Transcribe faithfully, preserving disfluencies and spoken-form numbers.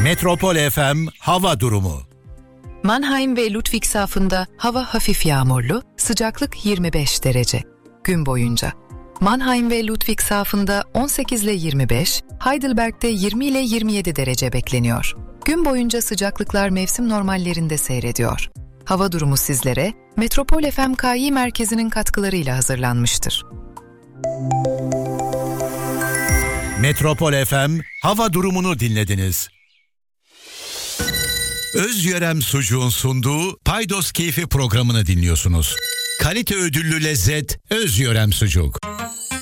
Metropol F M hava durumu. Mannheim ve Ludwigshafen'da hava hafif yağmurlu, sıcaklık yirmi beş derece. Gün boyunca. Mannheim ve Ludwigshafen'da on sekiz ile yirmi beş, Heidelberg'de yirmi ile yirmi yedi derece bekleniyor. Gün boyunca sıcaklıklar mevsim normallerinde seyrediyor. Hava durumu sizlere Metropol F M K İ merkezinin katkılarıyla hazırlanmıştır. Metropol F M hava durumunu dinlediniz. Özyörem Sucuğun sunduğu Paydos Keyfi programını dinliyorsunuz. Kalite ödüllü lezzet Özyörem Sucuk.